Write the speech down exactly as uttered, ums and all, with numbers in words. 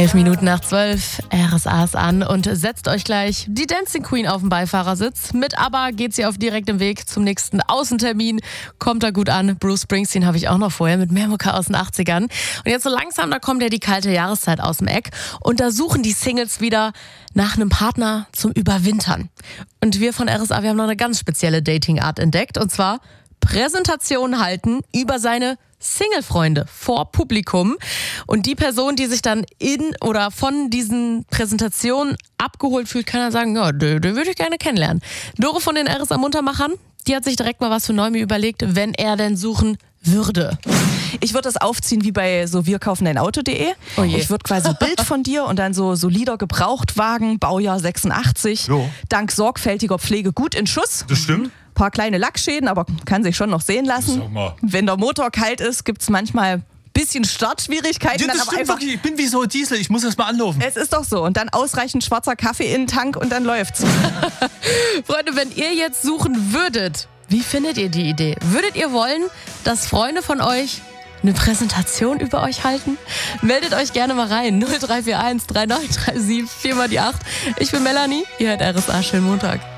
Elf Minuten nach zwölf, R S A ist an und setzt euch gleich die Dancing Queen auf den Beifahrersitz. Mit ABBA geht sie auf direktem Weg zum nächsten Außentermin. Kommt da gut an. Bruce Springsteen habe ich auch noch vorher mit mehr Mucke aus den achtzigern. Und jetzt so langsam, da kommt ja die kalte Jahreszeit aus dem Eck. Und da suchen die Singles wieder nach einem Partner zum Überwintern. Und wir von R S A, wir haben noch eine ganz spezielle Dating-Art entdeckt. Und zwar Präsentation halten über seine Single-Freunde vor Publikum. Und die Person, die sich dann in oder von diesen Präsentationen abgeholt fühlt, kann dann sagen, ja, den, den würde ich gerne kennenlernen. Dore von den R S A-Muntermachern, die hat sich direkt mal was für Neumi überlegt, wenn er denn suchen würde. Ich würde das aufziehen wie bei so wir kaufen ein Auto punkt de. Oh je. Ich würde quasi ein Bild von dir und dann so solider Gebrauchtwagen, Baujahr sechsundachtzig, Jo. dank sorgfältiger Pflege gut in Schuss. Das stimmt. Paar kleine Lackschäden, aber kann sich schon noch sehen lassen. Sag mal. Wenn der Motor kalt ist, gibt es manchmal ein bisschen Startschwierigkeiten. Ja, dann das aber stimmt einfach, wirklich. Ich bin wie so ein Diesel. Ich muss erst mal anlaufen. es ist doch so. Und dann ausreichend schwarzer Kaffee in den Tank und dann läuft's. Freunde, wenn ihr jetzt suchen würdet, wie findet ihr die Idee? Würdet ihr wollen, dass Freunde von euch eine Präsentation über euch halten? Meldet euch gerne mal rein. null drei vier eins drei neun drei sieben vier mal die acht. Ich bin Melanie. Ihr hört R S A. Schönen Montag.